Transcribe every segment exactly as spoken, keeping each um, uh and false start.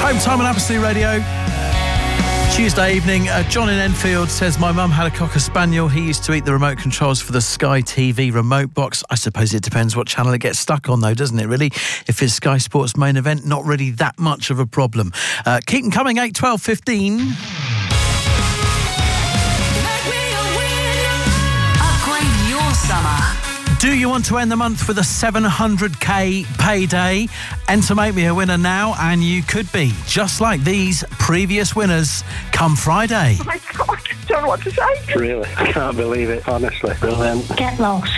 Home time on Apple Radio. Tuesday evening, uh, John in Enfield says, my mum had a Cocker Spaniel. He used to eat the remote controls for the Sky T V remote box. I suppose it depends what channel it gets stuck on, though, doesn't it, really? If it's Sky Sports main event, not really that much of a problem. Uh, keep them coming, eight, twelve, fifteen. Upgrade your summer. Do you want to end the month with a seven hundred k payday? Enter Make Me a Winner now, and you could be just like these previous winners come Friday. Oh my God, I don't know what to say. Really, I can't believe it, honestly. Brilliant. Get lost.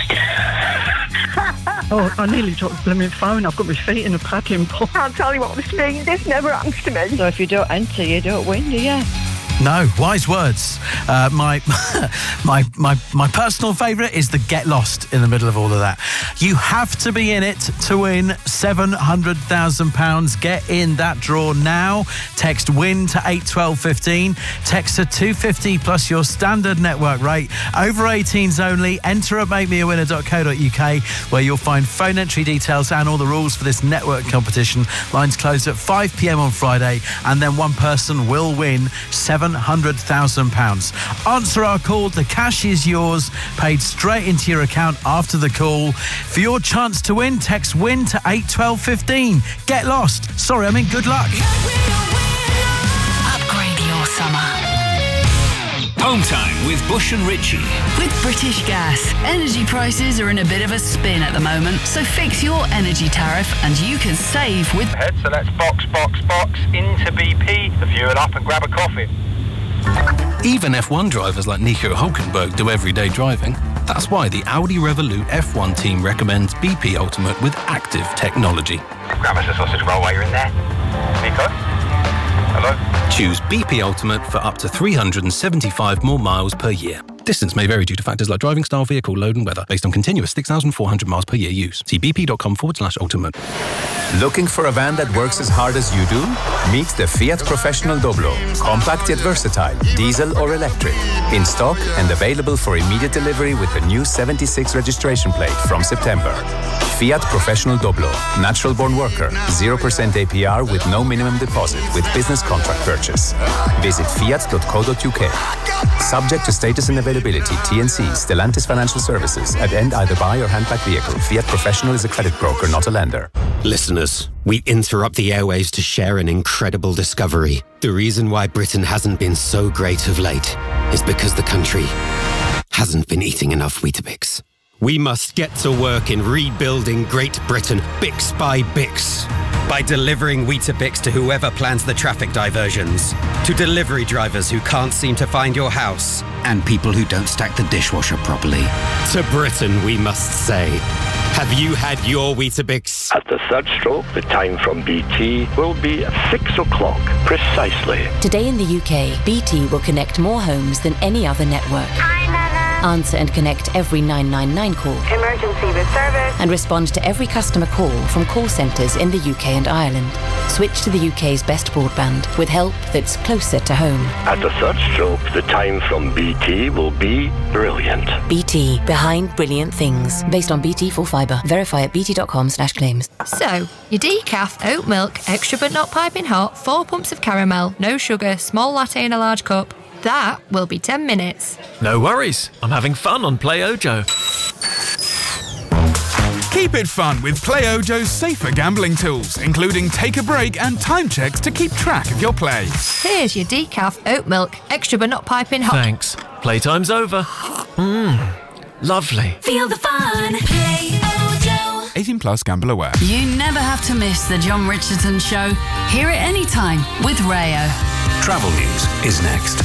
Oh, I nearly dropped the blooming phone. I've got my feet in a paddling pool. I can't tell you what this means. This never happens to me. So if you don't enter, you don't win, do you? No, wise words. Uh, my, my, my, my personal favourite is the get lost in the middle of all of that. You have to be in it to win seven hundred thousand pounds. Get in that draw now. Text WIN to eight twelve fifteen. Text to two fifty plus your standard network rate. Over eighteens only. Enter at make me a winner dot co dot uk, where you'll find phone entry details and all the rules for this network competition. Lines close at five p m on Friday, and then one person will win seven hundred thousand pounds. Answer our call. The cash is yours, paid straight into your account after the call. For your chance to win, text WIN to eight twelve fifteen. Get lost. Sorry, I mean good luck. Upgrade your summer. Home time with Bush and Richie. With British Gas, energy prices are in a bit of a spin at the moment, so fix your energy tariff and you can save with... Head, so let's box, box, box into B P, the fuel up and grab a coffee. Even F one drivers like Nico Hülkenberg do everyday driving. That's why the Audi Revolut F one team recommends B P Ultimate with active technology. Grab us a sausage roll while you're in there. Nico? Hello? Choose B P Ultimate for up to three hundred seventy-five more miles per year. Distance may vary due to factors like driving style, vehicle, load and weather, based on continuous six thousand four hundred miles per year use. See bp.com forward slash ultimate. Looking for a van that works as hard as you do? Meet the Fiat Professional Doblo. Compact yet versatile, diesel or electric. In stock and available for immediate delivery with the new seventy-six registration plate from September. Fiat Professional Doblo. Natural born worker. zero percent A P R with no minimum deposit with business contract purchase. Visit fiat dot co dot uk. Subject to status and availability. T N C, Stellantis Financial Services. At end either buy or handback vehicle. Fiat Professional is a credit broker, not a lender. Listeners, we interrupt the airwaves to share an incredible discovery. The reason why Britain hasn't been so great of late is because the country hasn't been eating enough Weetabix. We must get to work in rebuilding Great Britain, Bix by Bix. By delivering Weetabix to whoever plans the traffic diversions, to delivery drivers who can't seem to find your house, and people who don't stack the dishwasher properly. To Britain, we must say, have you had your Weetabix? At the third stroke, the time from B T will be six o'clock, precisely. Today in the U K, B T will connect more homes than any other network. Hi, Nana. Answer and connect every nine nine nine call. Emergency with service. And respond to every customer call from call centres in the U K and Ireland. Switch to the U K's best broadband with help that's closer to home. At the third stroke, the time from B T will be brilliant. B T, behind brilliant things. Based on B T full fibre. Verify at bt.com slash claims. So, your decaf, oat milk, extra but not piping hot, four pumps of caramel, no sugar, small latte in a large cup. That will be ten minutes. No worries. I'm having fun on Play Ojo. Keep it fun with Play Ojo's safer gambling tools, including take a break and time checks to keep track of your play. Here's your decaf, oat milk, extra but not piping hot. Thanks. Playtime's over. Mmm, lovely. Feel the fun. Play Ojo. eighteen plus, gamble aware. You never have to miss the John Richardson Show. Hear it anytime with Rayo. Travel news is next.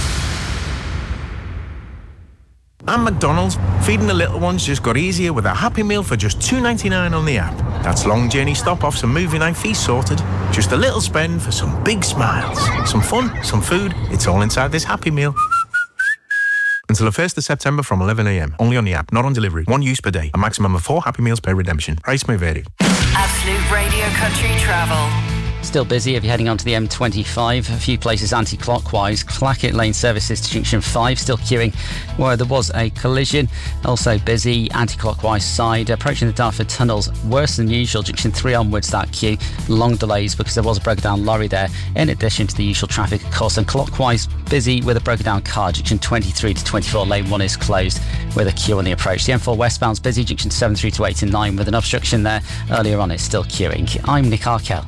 At McDonald's, feeding the little ones just got easier with a Happy Meal for just two ninety-nine on the app. That's long journey stop-offs and movie night feast sorted. Just a little spend for some big smiles. Some fun, some food, it's all inside this Happy Meal. Until the first of September from eleven a m. Only on the app, not on delivery. One use per day. A maximum of four Happy Meals per redemption. Price may vary. Absolute Radio Country Travel. Still busy if you're heading onto the M twenty-five. A few places anti-clockwise. Clackett Lane services to Junction five, still queuing where there was a collision. Also busy anti-clockwise side. Approaching the Dartford tunnels, worse than usual. Junction three onwards, that queue. Long delays because there was a broken down lorry there, in addition to the usual traffic, of course. And clockwise busy with a broken down car. Junction twenty-three to twenty-four, lane one is closed with a queue on the approach. The M four westbound's busy. Junction seven through to eight and nine with an obstruction there. Earlier on, it's still queuing. I'm Nick Arkell.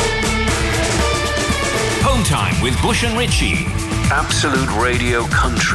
Home time with Bush and Ritchie. Absolute Radio Country.